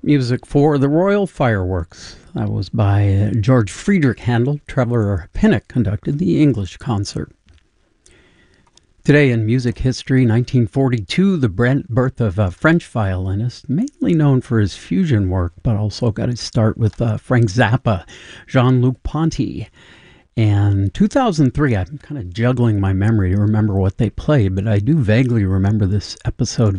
Music for The Royal Fireworks. That was by George Friedrich Handel. Trevor Pinnock conducted the English concert. Today in music history, 1942, the birth of a French violinist, mainly known for his fusion work, but also got his start with Frank Zappa, Jean-Luc Ponty. And 2003, I'm kind of juggling my memory to remember what they played, but I do vaguely remember this episode